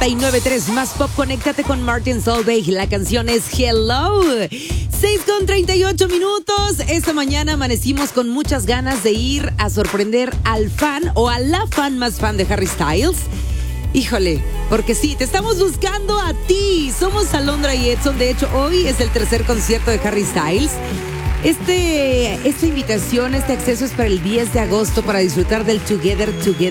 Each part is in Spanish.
99.3 Más Pop. Conéctate con Martin Solveig. La canción es Hello. 6:38 minutos. Esta mañana amanecimos con muchas ganas de ir a sorprender al fan o a la fan más fan de Harry Styles. Híjole, porque sí, te estamos buscando a ti. Somos Alondra y Edson. De hecho, hoy es el tercer concierto de Harry Styles. Esta invitación, este acceso es para el 10 de agosto para disfrutar del Together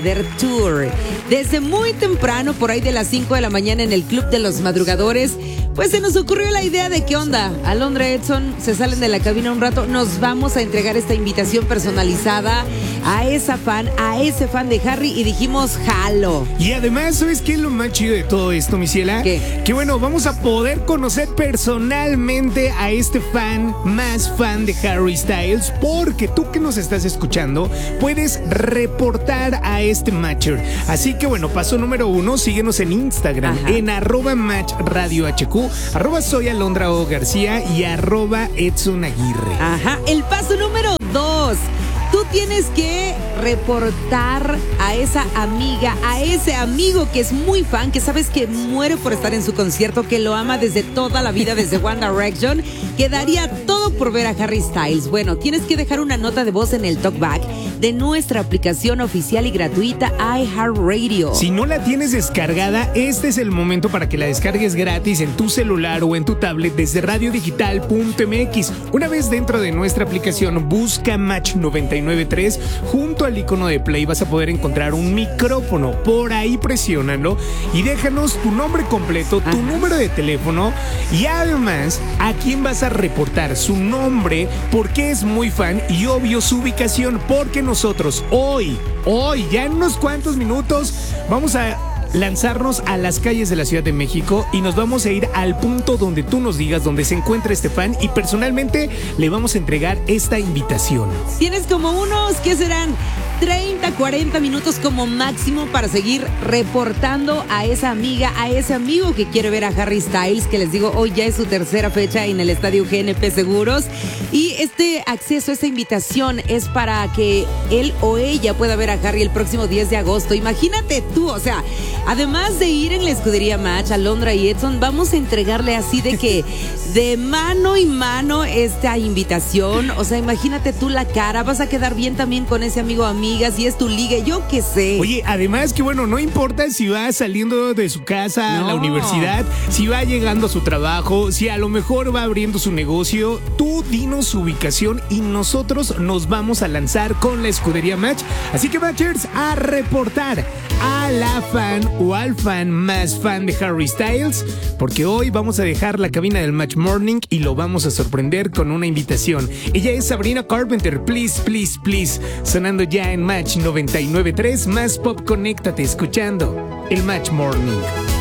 Tour. Desde muy temprano, por ahí de las 5 de la mañana en el Club de los Madrugadores, pues se nos ocurrió la idea de ¿qué onda? Alondra, Edson se salen de la cabina un rato, nos vamos a entregar esta invitación personalizada a esa fan, a ese fan de Harry y dijimos jalo. Y además, ¿sabes qué es lo más chido de todo esto, mi ciela? ¿Qué? Que bueno, vamos a poder conocer personalmente a este fan más fan de Harry Styles, porque tú que nos estás escuchando puedes reportar a este matcher. Así que bueno, paso número 1, síguenos en Instagram, en @matchradiohq, @soy Alondra O García y @Edson Aguirre. Ajá, el paso número 2. Tú tienes que reportar a esa amiga, a ese amigo que es muy fan, que sabes que muere por estar en su concierto, que lo ama desde toda la vida, desde One Direction, que daría todo por ver a Harry Styles. Bueno, tienes que dejar una nota de voz en el talkback de nuestra aplicación oficial y gratuita iHeartRadio. Si no la tienes descargada, este es el momento para que la descargues gratis en tu celular o en tu tablet desde radiodigital.mx. Una vez dentro de nuestra aplicación, busca Match 99.3. Junto al icono de play vas a poder encontrar un micrófono. Por ahí presiónalo y déjanos tu nombre completo, tu número de teléfono y además a quién vas a reportar, su nombre, porque es muy fan y obvio su ubicación, porque nosotros hoy, ya en unos cuantos minutos, vamos a lanzarnos a las calles de la Ciudad de México y nos vamos a ir al punto donde tú nos digas donde se encuentra este fan y personalmente le vamos a entregar esta invitación. Tienes como unos, ¿qué serán? 30, 40 minutos como máximo para seguir reportando a esa amiga, a ese amigo que quiere ver a Harry Styles, que les digo, hoy ya es su tercera fecha en el Estadio GNP Seguros. Y este acceso, esta invitación es para que él o ella pueda ver a Harry el próximo 10 de agosto. Imagínate tú, o sea, además de ir en la escudería Match, Alondra y Edson, vamos a entregarle así de que de mano y mano esta invitación. O sea, imagínate tú la cara, vas a quedar bien también con ese amigo o amiga, si es tu liga, yo qué sé. Oye, además que bueno, no importa si va saliendo de su casa a la universidad, si va llegando a su trabajo, si a lo mejor va abriendo su negocio, tú dinos su ubicación y nosotros nos vamos a lanzar con la escudería Match. Así que Matchers, a reportar a la fan o al fan más fan de Harry Styles, porque hoy vamos a dejar la cabina del Match Morning y lo vamos a sorprender con una invitación. Ella es Sabrina Carpenter, Please, Please, Please, sonando ya en Match 99.3 Más Pop. Conéctate escuchando el Match Morning.